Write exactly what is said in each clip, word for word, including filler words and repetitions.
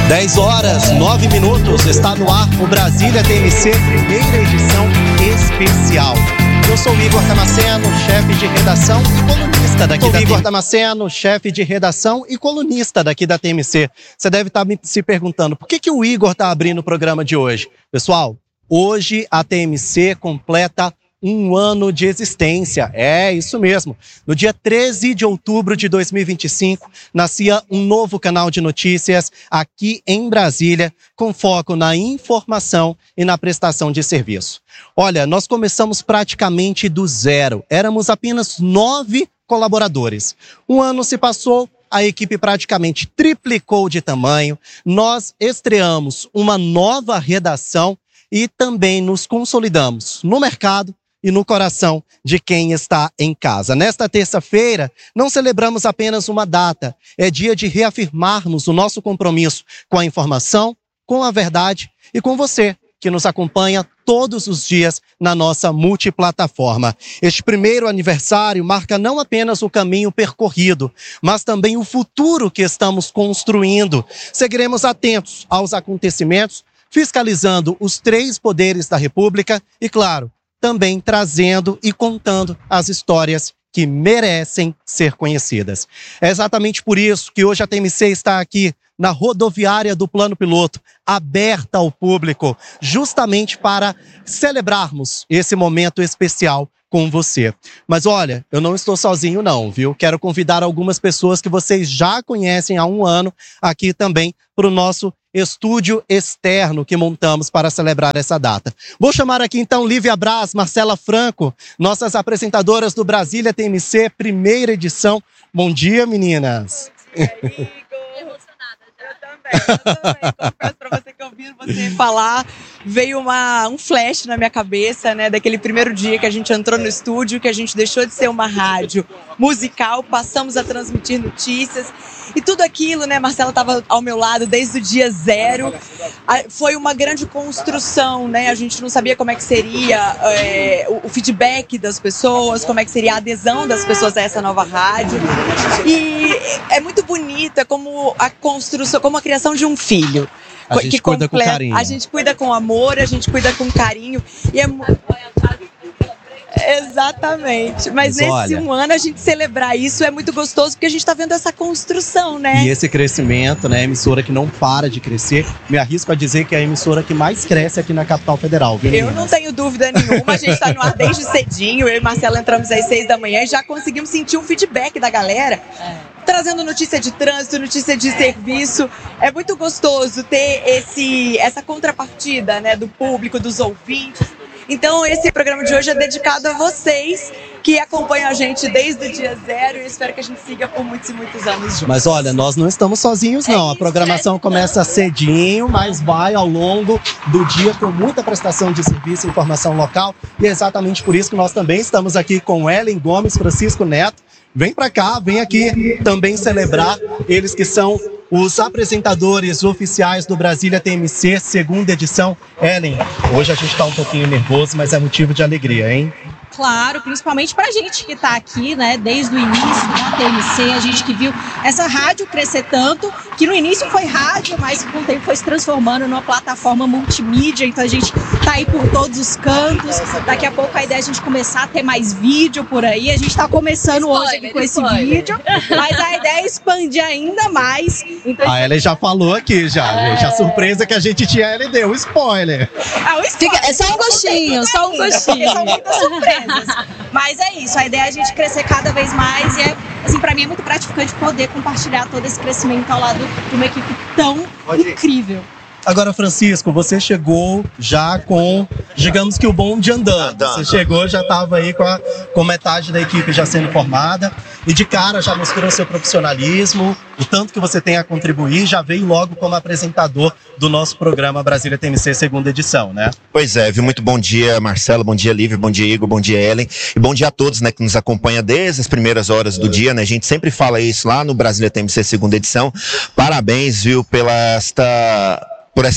dez horas, nove minutos, está no ar o Brasília T M C, primeira edição especial. Eu sou o Igor Damasceno, chefe de redação e colunista daqui sou da Igor Damasceno, chefe de redação e colunista daqui da T M C. Você deve estar se perguntando, por que, que o Igor está abrindo o programa de hoje? Pessoal, hoje a T M C completa um ano de existência. É isso mesmo. No dia treze de outubro de dois mil e vinte e cinco, nascia um novo canal de notícias aqui em Brasília, com foco na informação e na prestação de serviço. Olha, nós começamos praticamente do zero. Éramos apenas nove colaboradores. Um ano se passou, a equipe praticamente triplicou de tamanho. Nós estreamos uma nova redação e também nos consolidamos no mercado e no coração de quem está em casa. Nesta terça-feira, não celebramos apenas uma data, é dia de reafirmarmos o nosso compromisso com a informação, com a verdade e com você, que nos acompanha todos os dias na nossa multiplataforma. Este primeiro aniversário marca não apenas o caminho percorrido, mas também o futuro que estamos construindo. Seguiremos atentos aos acontecimentos, fiscalizando os três poderes da República e, claro, também trazendo e contando as histórias que merecem ser conhecidas. É exatamente por isso que hoje a T M C está aqui na rodoviária do Plano Piloto, aberta ao público, justamente para celebrarmos esse momento especial com você. Mas olha, eu não estou sozinho não, viu? Quero convidar algumas pessoas que vocês já conhecem há um ano aqui também para o nosso estúdio externo que montamos para celebrar essa data. Vou chamar aqui então Lívia Braz, Marcela Franco, nossas apresentadoras do Brasília T M C, primeira edição. Bom dia, meninas. Bom dia, Eu também, confesso pra você que ouvindo você falar, veio uma, um flash na minha cabeça, né, daquele primeiro dia que a gente entrou no estúdio, que a gente deixou de ser uma rádio musical, passamos a transmitir notícias e tudo aquilo, né, Marcela estava ao meu lado desde o dia zero, foi uma grande construção, né, a gente não sabia como é que seria é, o, o feedback das pessoas, como é que seria a adesão das pessoas a essa nova rádio e é muito bonito, é como a construção, como a criação de um filho. A gente que cuida completa, com carinho. A gente cuida com amor, a gente cuida com carinho. E é... Exatamente. Mas, Mas nesse olha, um ano a gente celebrar isso é muito gostoso porque a gente está vendo essa construção, né? E esse crescimento, né? A emissora que não para de crescer. Me arrisco a dizer que é a emissora que mais cresce aqui na capital federal. Viu, eu não tenho dúvida nenhuma. A gente está no ar desde cedinho. Eu e Marcelo entramos às seis da manhã e já conseguimos sentir um feedback da galera. É. Trazendo notícia de trânsito, notícia de serviço. É muito gostoso ter esse, essa contrapartida, né, do público, dos ouvintes. Então esse programa de hoje é dedicado a vocês que acompanham a gente desde o dia zero e eu espero que a gente siga por muitos e muitos anos juntos. Mas olha, nós não estamos sozinhos não, é a programação é começa cedinho, mas vai ao longo do dia com muita prestação de serviço e informação local e é exatamente por isso que nós também estamos aqui com Ellen Gomes, Francisco Neto. Vem pra cá, vem aqui também celebrar eles que são os apresentadores oficiais do Brasília T M C, segunda edição. Ellen, hoje a gente tá um pouquinho nervoso, mas é motivo de alegria, hein? Claro, principalmente pra gente que tá aqui, né, desde o início da T M C, a gente que viu essa rádio crescer tanto, que no início foi rádio, mas com o tempo foi se transformando numa plataforma multimídia, então a gente tá aí por todos os cantos, daqui a pouco a ideia é a gente começar a ter mais vídeo por aí, a gente tá começando spoiler, hoje aqui com spoiler. esse vídeo, mas a ideia é expandir ainda mais. Então, a Ellen já falou aqui, já, é... gente, a surpresa que a gente tinha, ela deu, o spoiler. Ah, o spoiler. Fica, é só um gostinho, só um gostinho. São muitas surpresas. Mas é isso, a ideia é a gente crescer cada vez mais e é, assim, pra mim é muito gratificante poder compartilhar todo esse crescimento ao lado de uma equipe tão Pode incrível. Agora, Francisco, você chegou já com, digamos que o bonde andando. Você chegou, já estava aí com, a, com metade da equipe já sendo formada e de cara já mostrou seu profissionalismo, o tanto que você tem a contribuir, já veio logo como apresentador do nosso programa Brasília T M C, segunda edição, né? Pois é, viu? Muito bom dia, Marcelo, bom dia, Lívia, bom dia, Igor, bom dia, Ellen, e bom dia a todos, né, que nos acompanham desde as primeiras horas do dia, né? A gente sempre fala isso lá no Brasília T M C, segunda edição. Parabéns, viu, pela esta... por esta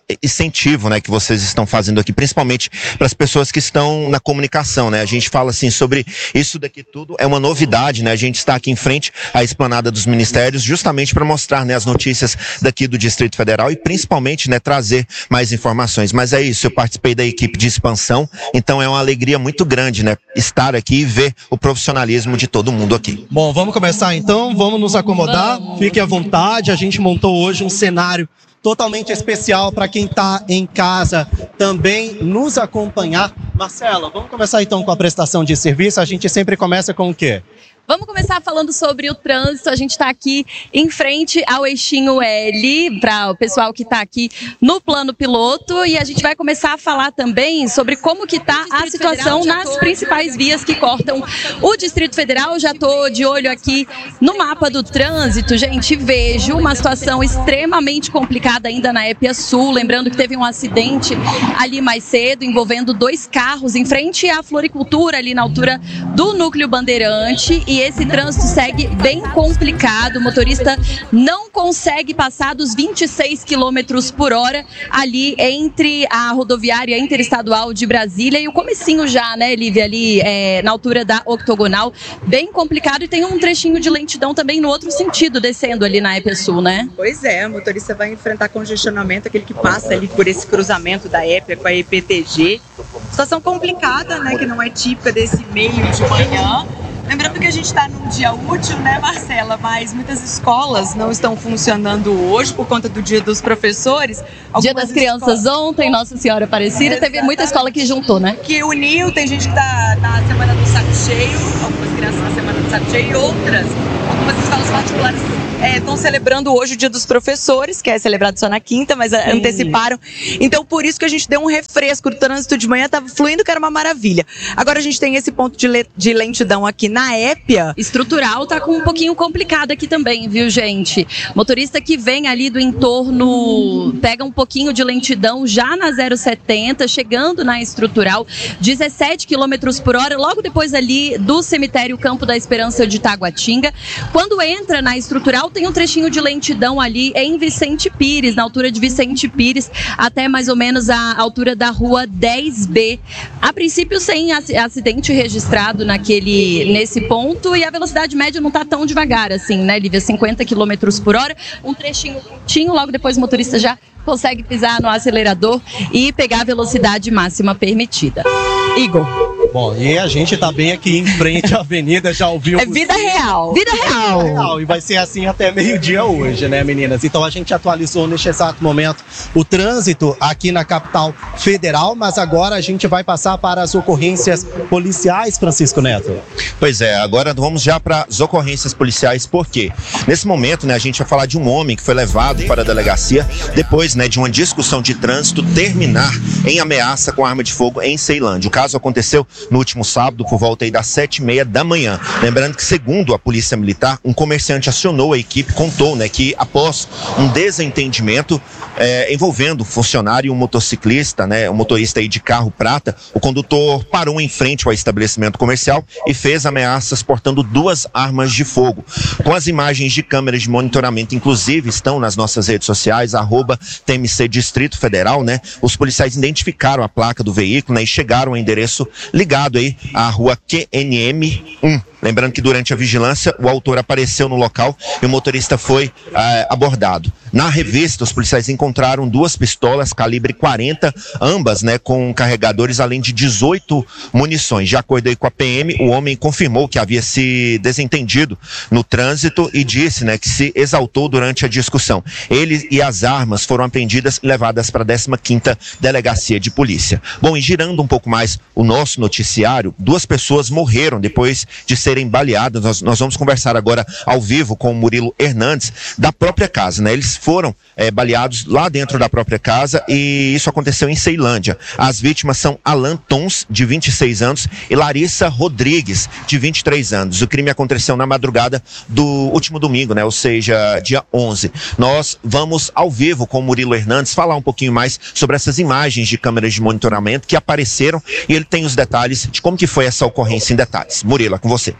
incentivo, né, que vocês estão fazendo aqui, principalmente para as pessoas que estão na comunicação, né? A gente fala assim sobre isso daqui tudo, é uma novidade, né? A gente está aqui em frente à esplanada dos ministérios justamente para mostrar, né, as notícias daqui do Distrito Federal e principalmente, né, trazer mais informações. Mas é isso, eu participei da equipe de expansão, então é uma alegria muito grande, né, estar aqui e ver o profissionalismo de todo mundo aqui. Bom, vamos começar então, vamos nos acomodar, fique à vontade, a gente montou hoje um cenário totalmente especial para quem está em casa também nos acompanhar. Marcela, vamos começar então com a prestação de serviço, a gente sempre começa com o quê? Vamos começar falando sobre o trânsito. A gente está aqui em frente ao eixinho L, para o pessoal que está aqui no plano piloto. E a gente vai começar a falar também sobre como que está a situação nas principais vias que cortam o Distrito Federal. Já estou de olho aqui no mapa do trânsito, gente. Vejo uma situação extremamente complicada ainda na Épia Sul. Lembrando que teve um acidente ali mais cedo, envolvendo dois carros em frente à floricultura, ali na altura do Núcleo Bandeirante. E esse trânsito segue bem complicado. O motorista não consegue passar dos vinte e seis quilômetros por hora ali entre a rodoviária interestadual de Brasília e o comecinho já, né, Lívia, ali é, na altura da Octogonal. Bem complicado e tem um trechinho de lentidão também no outro sentido, descendo ali na Épia Sul, né? Pois é, o motorista vai enfrentar congestionamento, aquele que passa ali por esse cruzamento da Épia com a E P T G. Situação complicada, né, que não é típica desse meio de manhã. Lembrando que a gente está num dia útil, né, Marcela? Mas muitas escolas não estão funcionando hoje por conta do Dia dos Professores. Algumas Dia das Crianças escolas... ontem, Nossa Senhora Aparecida, teve muita escola que juntou, né? Que uniu, tem gente que está na Semana do Saco Cheio, algumas crianças na Semana do Saco Cheio e outras, algumas escolas particulares estão é, celebrando hoje o Dia dos Professores, que é celebrado só na quinta, mas Sim. anteciparam. Então, por isso que a gente deu um refresco. O trânsito de manhã estava fluindo, que era uma maravilha. Agora a gente tem esse ponto de, le... de lentidão aqui na Épia. Estrutural tá com um pouquinho complicado aqui também, viu, gente? Motorista que vem ali do entorno, pega um pouquinho de lentidão já na zero setenta, chegando na estrutural, dezessete quilômetros por hora, logo depois ali do cemitério Campo da Esperança de Taguatinga. Quando entra na estrutural, tem um trechinho de lentidão ali em Vicente Pires, na altura de Vicente Pires, até mais ou menos a altura da rua dez B. A princípio, sem acidente registrado naquele, nesse ponto, e a velocidade média não está tão devagar assim, né, Lívia? cinquenta quilômetros por hora, um trechinho curtinho, logo depois o motorista já consegue pisar no acelerador e pegar a velocidade máxima permitida. Igor. Bom, e a gente tá bem aqui em frente à avenida, já ouviu? É vida real. Vida real. Vida real. E vai ser assim até meio-dia hoje, né, meninas? Então a gente atualizou neste exato momento o trânsito aqui na capital federal, mas agora a gente vai passar para as ocorrências policiais, Francisco Neto. Pois é, agora vamos já para as ocorrências policiais, porque nesse momento, né, a gente vai falar de um homem que foi levado para a delegacia depois, né, de uma discussão de trânsito terminar em ameaça com arma de fogo em Ceilândia. O caso aconteceu no último sábado, por volta aí das sete e meia da manhã. Lembrando que, segundo a Polícia Militar, um comerciante acionou a equipe, contou, né, que após um desentendimento é, envolvendo um funcionário e um motociclista, né, um motorista aí de carro prata, o condutor parou em frente ao estabelecimento comercial e fez ameaças portando duas armas de fogo. Com as imagens de câmeras de monitoramento, inclusive, estão nas nossas redes sociais, arroba T M C Distrito Federal, né, os policiais identificaram a placa do veículo, né, e chegaram ao endereço ligado aí à rua Q N M um. Lembrando que durante a vigilância o autor apareceu no local e o motorista foi ah, abordado. Na revista, os policiais encontraram duas pistolas calibre quarenta, ambas, né, com carregadores, além de dezoito munições. De acordo aí com a P M, o homem confirmou que havia se desentendido no trânsito e disse, né, que se exaltou durante a discussão. Ele e as armas foram apreendidas e levadas para a décima quinta Delegacia de Polícia. Bom, e girando um pouco mais o nosso noticiário, duas pessoas morreram depois de serem baleadas. Nós, nós vamos conversar agora ao vivo com o Murilo Hernandes, da própria casa, né? Eles foram é, baleados lá dentro da própria casa e isso aconteceu em Ceilândia. As vítimas são Alan Tons, de vinte e seis anos, e Larissa Rodrigues, de vinte e três anos. O crime aconteceu na madrugada do último domingo, né? Ou seja, dia onze. Nós vamos ao vivo com o Murilo Hernandes falar um pouquinho mais sobre essas imagens de câmeras de monitoramento que apareceram e ele tem os detalhes de como que foi essa ocorrência em detalhes. Murilo, é com você.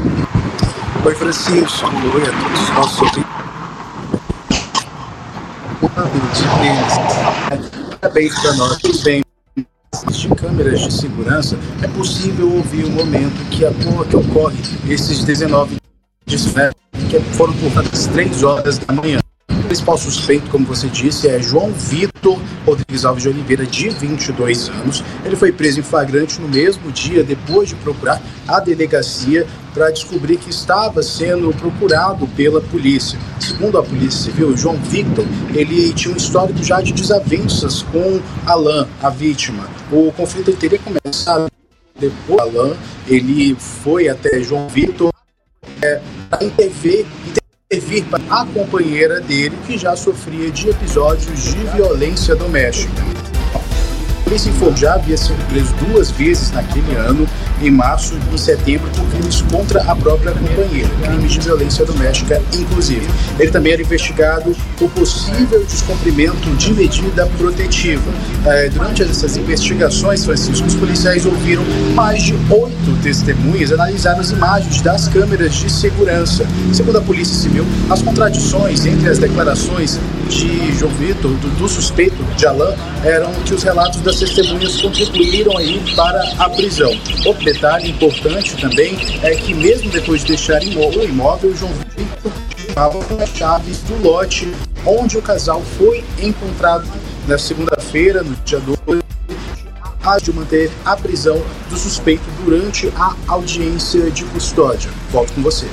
Oi, Francisco. Oi a todos os nossos ouvintes. de eles. Parabéns para nós, tudo bem. De câmeras de segurança, é possível ouvir o momento que, a, que ocorre esses dezenove disparos, que foram por volta das três horas da manhã. O principal suspeito, como você disse, é João Vitor Rodrigues Alves de Oliveira, de vinte e dois anos. Ele foi preso em flagrante no mesmo dia, depois de procurar a delegacia para descobrir que estava sendo procurado pela polícia. Segundo a Polícia Civil, João Vitor, ele tinha um histórico já de desavenças com Alan, a vítima. O conflito teria começado depois. Alan, ele foi até João Vitor é, para intervir, intervir para a companheira dele, que já sofria de episódios de violência doméstica. A polícia informou já havia sido preso duas vezes naquele ano, em março e em setembro, por crimes contra a própria companheira, crimes de violência doméstica, inclusive. Ele também era investigado por possível descumprimento de medida protetiva. É, durante essas investigações, Francisco, os policiais ouviram mais de oito testemunhas, analisaram as imagens das câmeras de segurança. Segundo a Polícia Civil, as contradições entre as declarações de João Vitor, do, do suspeito de Alan, eram que os relatos das testemunhas contribuíram aí para a prisão. Outro detalhe importante também é que mesmo depois de deixar o imóvel, João Vitor estava com as chaves do lote onde o casal foi encontrado na segunda-feira, no dia dois, de manter a prisão do suspeito durante a audiência de custódia. Volto com você.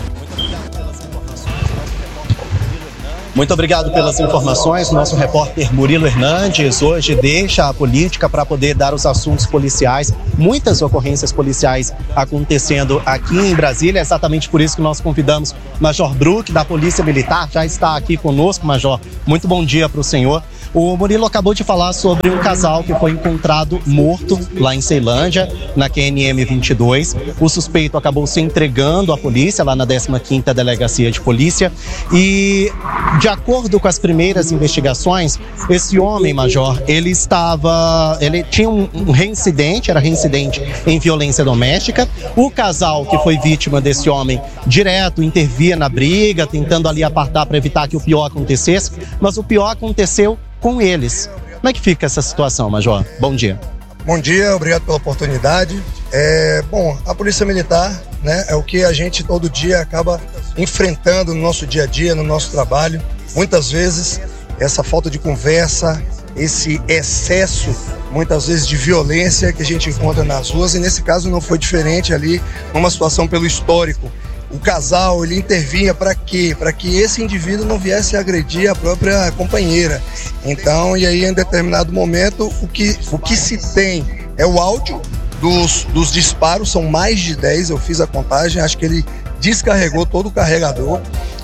Muito obrigado pelas informações. Nosso repórter Murilo Hernandes hoje deixa a política para poder dar os assuntos policiais. Muitas ocorrências policiais acontecendo aqui em Brasília. É exatamente por isso que nós convidamos Major Bruck, da Polícia Militar. Já está aqui conosco, Major. Muito bom dia para o senhor. O Murilo acabou de falar sobre um casal que foi encontrado morto lá em Ceilândia, na Q N M vinte e dois. O suspeito acabou se entregando à polícia, lá na décima quinta Delegacia de Polícia. E, de acordo com as primeiras investigações, esse homem, Major, ele estava... Ele tinha um, um reincidente, era reincidente em violência doméstica. O casal que foi vítima desse homem, direto, intervia na briga, tentando ali apartar para evitar que o pior acontecesse. Mas o pior aconteceu com eles. Como é que fica essa situação, Major? Bom dia. Bom dia, obrigado pela oportunidade. É, bom, a Polícia Militar, né, é o que a gente todo dia acaba enfrentando no nosso dia a dia, no nosso trabalho. Muitas vezes, essa falta de conversa, esse excesso, muitas vezes, de violência que a gente encontra nas ruas, e nesse caso não foi diferente ali, numa situação pelo histórico. O casal, ele intervinha para quê? Para que esse indivíduo não viesse a agredir a própria companheira. Então, e aí em determinado momento, o que, o que se tem é o áudio dos, dos disparos, são mais de dez, eu fiz a contagem, acho que ele descarregou todo o carregador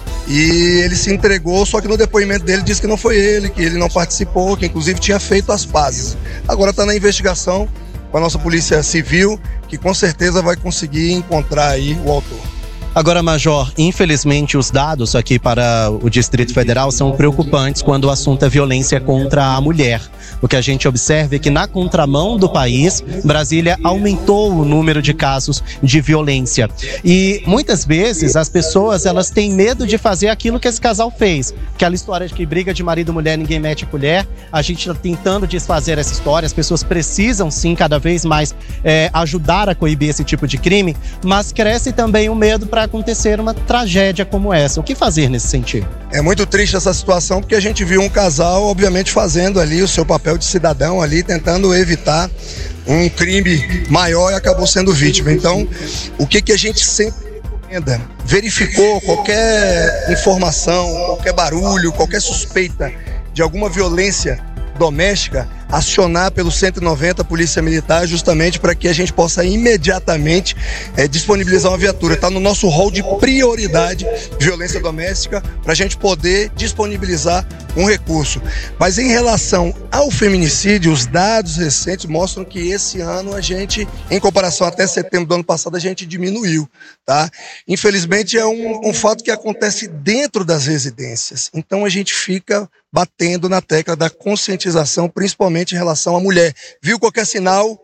e ele se entregou, só que no depoimento dele disse que não foi ele, que ele não participou, que inclusive tinha feito as pazes. Agora está na investigação com a nossa Polícia Civil, que com certeza vai conseguir encontrar aí o autor. Agora, Major, infelizmente os dados aqui para o Distrito Federal são preocupantes quando o assunto é violência contra a mulher. O que a gente observa é que na contramão do país, Brasília aumentou o número de casos de violência. E muitas vezes as pessoas elas têm medo de fazer aquilo que esse casal fez. Aquela história de que briga de marido e mulher, ninguém mete colher. A gente está tentando desfazer essa história. As pessoas precisam sim cada vez mais é, ajudar a coibir esse tipo de crime, mas cresce também o medo para acontecer uma tragédia como essa. O que fazer nesse sentido? É muito triste essa situação, porque a gente viu um casal, obviamente, fazendo ali o seu papel de cidadão ali, tentando evitar um crime maior e acabou sendo vítima. Então, o que, que a gente sempre recomenda? Verificou qualquer informação, qualquer barulho, qualquer suspeita de alguma violência doméstica, acionar pelo cento e noventa Polícia Militar, justamente para que a gente possa imediatamente é, disponibilizar uma viatura. Está no nosso rol de prioridade violência doméstica, para a gente poder disponibilizar um recurso. Mas em relação ao feminicídio, os dados recentes mostram que esse ano a gente, em comparação até setembro do ano passado, a gente diminuiu, tá? Infelizmente é um, um fato que acontece dentro das residências. Então a gente fica batendo na tecla da conscientização, principalmente em relação à mulher. Viu qualquer sinal,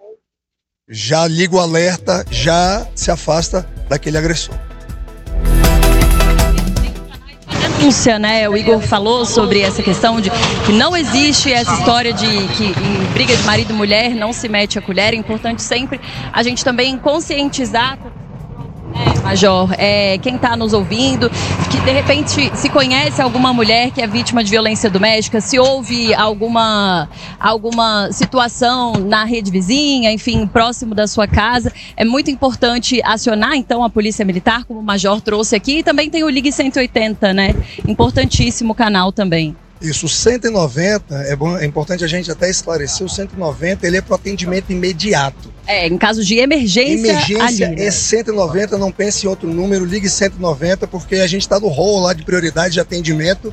já liga o alerta, já se afasta daquele agressor. denúncia, né? O Igor falou sobre essa questão de que não existe essa história de que em briga de marido e mulher não se mete a colher. É importante sempre a gente também conscientizar, é, Major, é, quem está nos ouvindo, que de repente se conhece alguma mulher que é vítima de violência doméstica, se houve alguma, alguma situação na rede vizinha, enfim, próximo da sua casa, é muito importante acionar então a Polícia Militar, como o Major trouxe aqui, e também tem o Ligue cento e oitenta, né? Importantíssimo canal também. Isso, o cento e noventa, é, bom, é importante a gente até esclarecer, o cento e noventa ele é para o atendimento imediato. É, em caso de emergência, emergência ali, né? é cento e noventa, não pense em outro número, ligue cento e noventa, porque a gente está no rol lá de prioridade de atendimento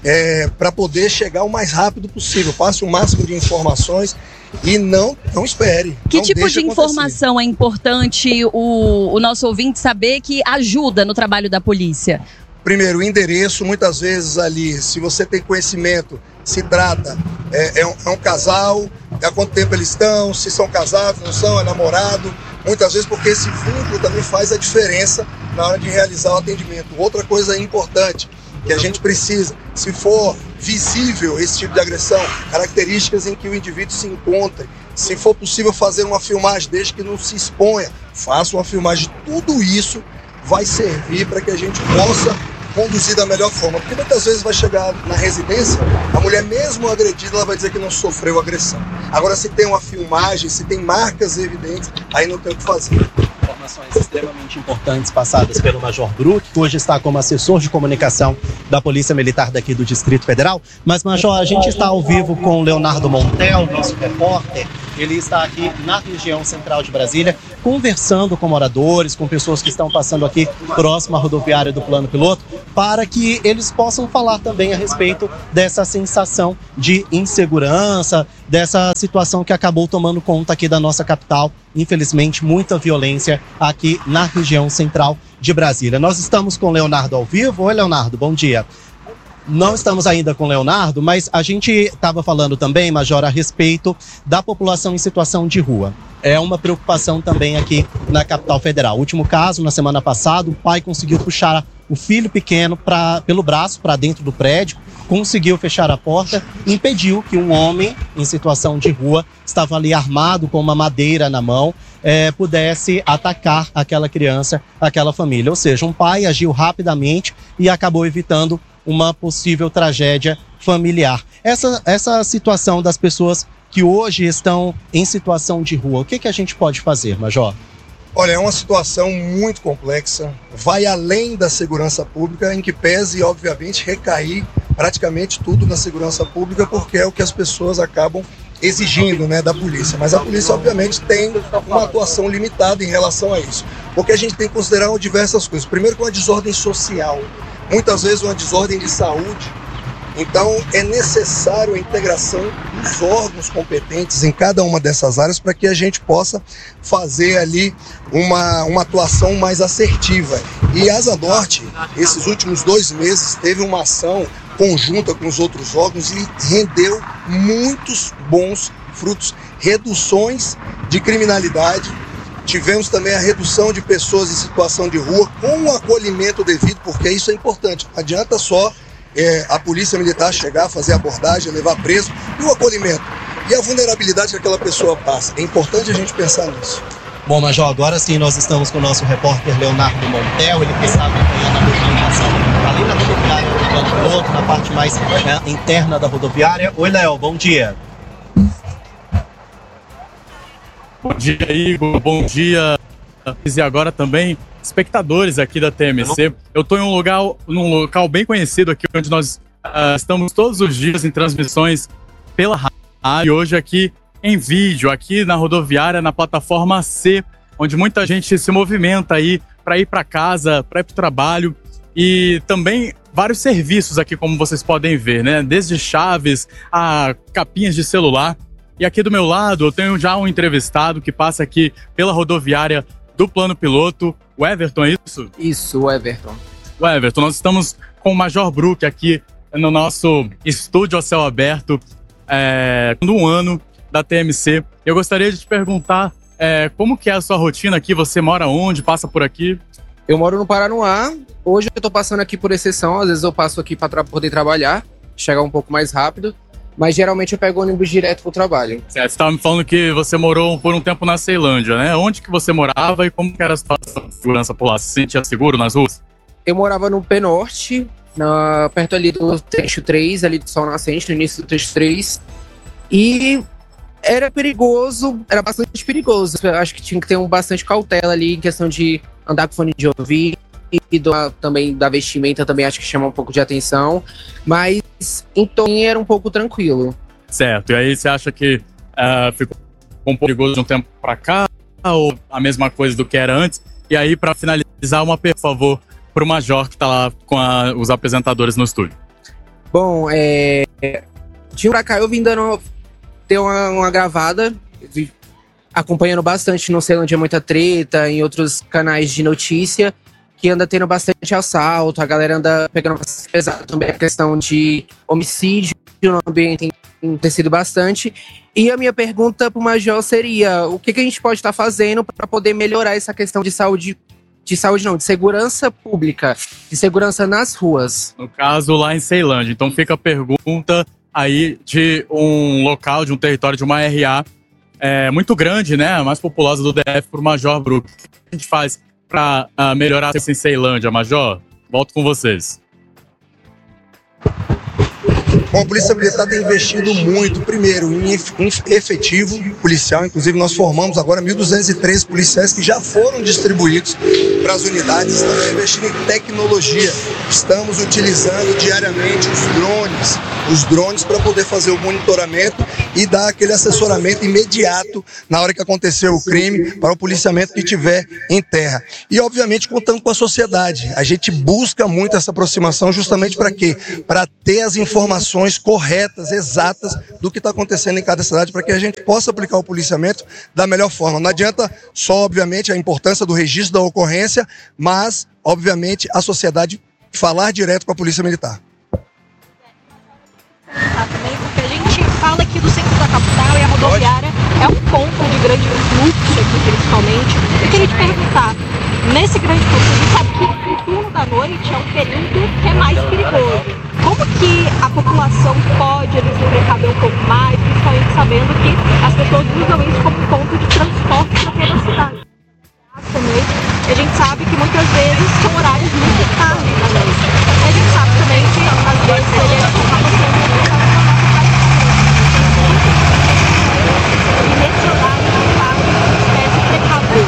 é, para poder chegar o mais rápido possível. Passe o máximo de informações e não, não espere. Que não tipo de acontecer. informação é importante o, o nosso ouvinte saber que ajuda no trabalho da polícia? Primeiro, o endereço, muitas vezes ali, se você tem conhecimento, se trata, é, é, um, é um casal, há quanto tempo eles estão, se são casados, não são, é namorado, muitas vezes porque esse vínculo também faz a diferença na hora de realizar o atendimento. Outra coisa importante que a gente precisa, se for visível esse tipo de agressão, características em que o indivíduo se encontre, se for possível fazer uma filmagem, desde que não se exponha, faça uma filmagem, tudo isso vai servir para que a gente possa conduzir da melhor forma, porque muitas vezes vai chegar na residência, a mulher mesmo agredida, ela vai dizer que não sofreu agressão. Agora, se tem uma filmagem, se tem marcas evidentes, aí não tem o que fazer. Informações extremamente importantes passadas pelo Major Bruck, que hoje está como assessor de comunicação da Polícia Militar daqui do Distrito Federal. Mas, Major, a gente está ao vivo com o Leonardo Montel, nosso repórter. Ele está aqui na região central de Brasília, conversando com moradores, com pessoas que estão passando aqui próximo à rodoviária do Plano Piloto, para que eles possam falar também a respeito dessa sensação de insegurança, dessa situação que acabou tomando conta aqui da nossa capital. Infelizmente, muita violência aqui na região central de Brasília. Nós estamos com o Leonardo ao vivo. Oi, Leonardo, bom dia. Não estamos ainda com o Leonardo, mas a gente estava falando também, Major, a respeito da população em situação de rua. É uma preocupação também aqui na capital federal. O último caso, na semana passada, o pai conseguiu puxar o filho pequeno pra, pelo braço para dentro do prédio, conseguiu fechar a porta, impediu que um homem em situação de rua, estava ali armado com uma madeira na mão, é, pudesse atacar aquela criança, aquela família. Ou seja, um pai agiu rapidamente e acabou evitando uma possível tragédia familiar. Essa, essa situação das pessoas que hoje estão em situação de rua, o que, que a gente pode fazer, Major? Olha, é uma situação muito complexa, vai além da segurança pública, em que pese, obviamente, recair praticamente tudo na segurança pública, porque é o que as pessoas acabam exigindo, né, da polícia. Mas a polícia, obviamente, tem uma atuação limitada em relação a isso, porque a gente tem que considerar diversas coisas. Primeiro, com a desordem social, muitas vezes uma desordem de saúde. Então, é necessário a integração dos órgãos competentes em cada uma dessas áreas para que a gente possa fazer ali uma, uma atuação mais assertiva. E a Asa Norte, esses últimos dois meses, teve uma ação conjunta com os outros órgãos e rendeu muitos bons frutos. Reduções de criminalidade, tivemos também a redução de pessoas em situação de rua com o acolhimento devido, porque isso é importante. Não adianta só É, a polícia militar chegar, fazer a abordagem, levar preso, e o acolhimento e a vulnerabilidade que aquela pessoa passa. É importante a gente pensar nisso. Bom, Major, agora sim nós estamos com o nosso repórter Leonardo Montel, ele que está acompanhando a movimentação ali na rodoviária do Plano Piloto, na parte mais né, interna da rodoviária. Oi, Léo, bom dia. Bom dia, Igor, bom dia. E agora também espectadores aqui da T M C. Eu estou em um lugar, num local bem conhecido aqui, onde nós uh, estamos todos os dias em transmissões pela rádio. E hoje aqui em vídeo, aqui na rodoviária, na plataforma C, onde muita gente se movimenta aí para ir para casa, para ir para o trabalho. E também vários serviços aqui, como vocês podem ver, né? Desde chaves a capinhas de celular. E aqui do meu lado eu tenho já um entrevistado que passa aqui pela rodoviária do Plano Piloto, o Everton, é isso? Isso, o Everton. O Everton, nós estamos com o Major Bruck aqui no nosso estúdio a céu aberto, é, no um ano da T M C. Eu gostaria de te perguntar é, como que é a sua rotina aqui, você mora onde, passa por aqui? Eu moro no Paranoá. Hoje eu tô passando aqui por exceção. Às vezes eu passo aqui para tra- poder trabalhar, chegar um pouco mais rápido. Mas geralmente eu pego ônibus direto pro trabalho. Você estava me falando que você morou por um tempo na Ceilândia, né? Onde que você morava e como que era a situação de segurança por lá? Você se sentia seguro nas ruas? Eu morava no P Norte, na, perto ali do trecho três, ali do Sol Nascente, no início do trecho três. E era perigoso, era bastante perigoso. Eu acho que tinha que ter um bastante cautela ali em questão de andar com fone de ouvido. E do, também da vestimenta também acho que chama um pouco de atenção, mas em Toim era um pouco tranquilo. Certo, e aí você acha que uh, ficou um pouco perigoso de um tempo pra cá, ou a mesma coisa do que era antes? E aí, pra finalizar, uma pergunta, por favor, pro Major que tá lá com a, os apresentadores no estúdio. Bom, é, de um pra cá eu vim dando ter uma, uma gravada, vi, acompanhando bastante no Ceilândia Muita Treta, em outros canais de notícia, que anda tendo bastante assalto, a galera anda pegando bastante pesado também a questão de homicídio no ambiente tem acontecido bastante. E a minha pergunta pro Major seria, o que, que a gente pode estar fazendo para poder melhorar essa questão de saúde, de saúde não, de segurança pública, de segurança nas ruas? No caso, lá em Ceilândia. Então fica a pergunta aí de um local, de um território, de uma R A é, muito grande, né, a mais populosa do D F, pro Major Brook. O que a gente faz para uh, melhorar isso em Ceilândia, Major? Volto com vocês. Bom, a Polícia Militar tem investido muito, primeiro, em efetivo policial. Inclusive, nós formamos agora mil duzentos e treze policiais que já foram distribuídos para as unidades. Estamos investindo em tecnologia. Estamos utilizando diariamente os drones, os drones para poder fazer o monitoramento e dar aquele assessoramento imediato na hora que aconteceu o crime para o policiamento que tiver em terra. E, obviamente, contando com a sociedade. A gente busca muito essa aproximação justamente para quê? Para ter as informações corretas, exatas do que está acontecendo em cada cidade, para que a gente possa aplicar o policiamento da melhor forma. Não adianta só, obviamente, a importância do registro da ocorrência, mas, obviamente, a sociedade falar direto com a Polícia Militar. Também porque a gente fala aqui do centro da capital e a rodoviária é um ponto de grande fluxo aqui, principalmente. Eu queria te perguntar, nesse grande fluxo, a gente sabe que o turno da noite é um período que é mais perigoso. Como que a população pode ali, se precaver um pouco mais, principalmente sabendo que as pessoas usam isso como ponto de transporte para toda a cidade? Também, a gente sabe que muitas vezes são horários muito tarde da noite. A gente sabe também que às vezes ele acaba sendo e mencionar uma parte de precaver.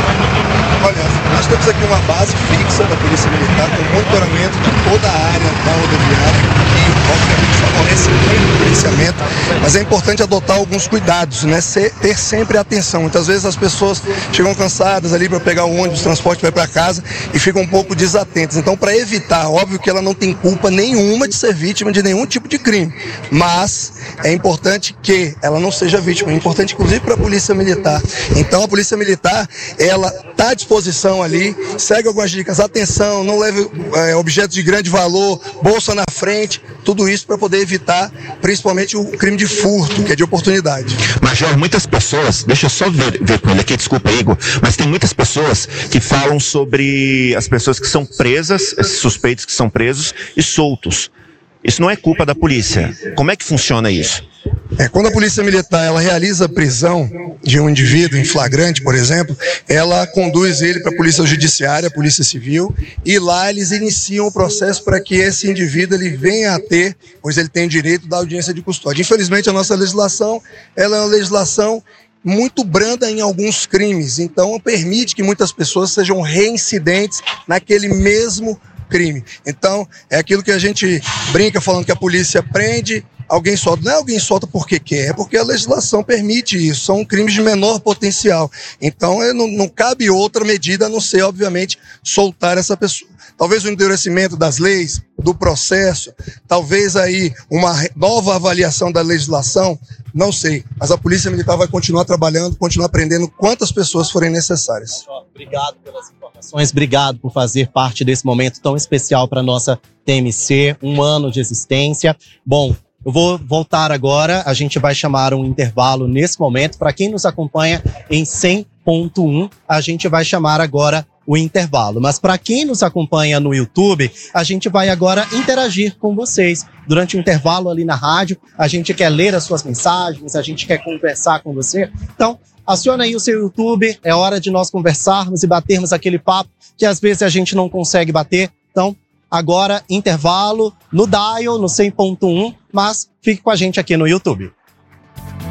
Olha, nós temos aqui uma base fixa da Polícia Militar com monitoramento de toda a área da rodoviária que, obviamente, favorece muito o policiamento, mas é importante adotar alguns cuidados, né? Ser, ter sempre atenção. Muitas vezes as pessoas chegam cansadas ali para pegar o ônibus, o transporte vai para casa e ficam um pouco desatentas. Então, para evitar, óbvio que ela não tem culpa nenhuma de ser vítima de nenhum tipo de crime, mas é importante que ela não seja vítima. É importante, inclusive, para a Polícia Militar. Então, a Polícia Militar, ela está à disposição ali, segue algumas dicas, atenção, não leve é, objetos de grande valor, bolsa na frente, tudo isso para poder evitar, principalmente, o crime de furto, que é de oportunidade. Major, muitas pessoas, deixa eu só ver, ver com ele aqui, desculpa, Igor, mas tem muitas pessoas que falam sobre as pessoas que são presas, esses suspeitos que são presos e soltos. Isso não é culpa da polícia. Como é que funciona isso? É, quando a Polícia Militar ela realiza a prisão de um indivíduo em flagrante, por exemplo, ela conduz ele para a Polícia Judiciária, a Polícia Civil, e lá eles iniciam o processo para que esse indivíduo ele venha a ter, pois ele tem o direito da audiência de custódia. Infelizmente, a nossa legislação ela é uma legislação muito branda em alguns crimes, então permite que muitas pessoas sejam reincidentes naquele mesmo crime. Então, é aquilo que a gente brinca falando que a polícia prende, alguém solta. Não é alguém solta porque quer, é porque a legislação permite isso. São crimes de menor potencial. Então, não, não cabe outra medida a não ser, obviamente, soltar essa pessoa. Talvez o endurecimento das leis, do processo, talvez aí uma nova avaliação da legislação, não sei. Mas a Polícia Militar vai continuar trabalhando, continuar prendendo quantas pessoas forem necessárias. Obrigado pelas informações, obrigado por fazer parte desse momento tão especial para a nossa T M C, um ano de existência. Bom, eu vou voltar agora, a gente vai chamar um intervalo nesse momento. Para quem nos acompanha em cem ponto um, a gente vai chamar agora o intervalo. Mas para quem nos acompanha no YouTube, a gente vai agora interagir com vocês. Durante o intervalo ali na rádio, a gente quer ler as suas mensagens, a gente quer conversar com você. Então, aciona aí o seu YouTube, é hora de nós conversarmos e batermos aquele papo que às vezes a gente não consegue bater. Então, agora, intervalo no Dial, no cem ponto um, mas fique com a gente aqui no YouTube.